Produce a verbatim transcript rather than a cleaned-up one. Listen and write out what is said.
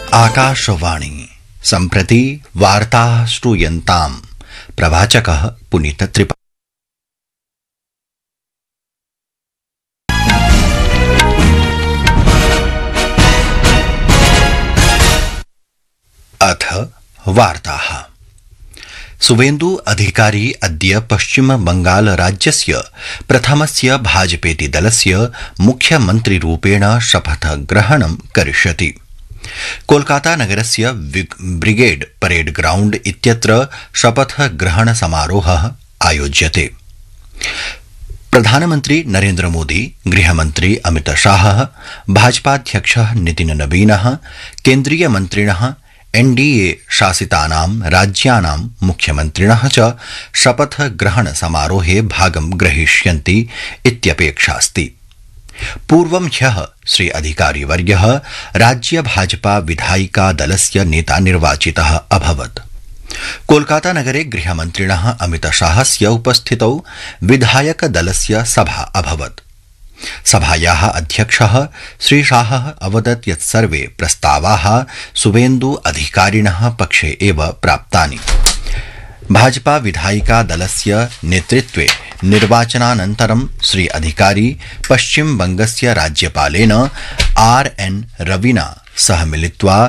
आकाशवाणी सम्प्रति वार्ताः श्रूयन्ताम् प्रवाचकः पुनीत त्रिपाठी। अथ वार्ताः। सुवेन्दु अधिकारी अद्य पश्चिम बंगाल राज्यस्य प्रथमस्य भाजपेति दलस्य मुख्यमन्त्रिरूपेण शपथग्रहणं करिष्यति। कोलकाता नगरस्य ब्रिगेड परेड ग्राउंड इत्यत्र शपथग्रहण समारोहः आयोज्यते। प्रधानमन्त्री नरेन्द्र मोदी, गृहमन्त्री अमित शाहः, भाजपाध्यक्षः नितिन नवीनः, केन्द्रीय मन्त्रिणः, एनडीए शासितानां राज्यानां मुख्यमन्त्रिणः च शपथग्रहण समारोहे भागं ग्रहीष्यन्ति इत्यपेक्षास्ति। पूर्वं ह्यः श्री अधिकारीवर्यः राज्य भाजपा विधायिका दलस्य नेता निर्वाचितः अभवत्। कोलकाता नगरे गृहमन्त्रिणः अमित शाहस्य उपस्थितौ विधायक दलस्य सभा अभवत्। सभायाः अध्यक्षः श्री शाहः अवदत् यत् सर्वे प्रस्तावाः सुवेन्दु अधिकारिणः पक्षे एव प्राप्तानि। भाजपा विधायिका दलस्य नेतृत्वे निर्वाचनानन्तरं श्री अधिकारी पश्चिम बंगस्य राज्यपालेन आर एन रविना सह मिलित्वा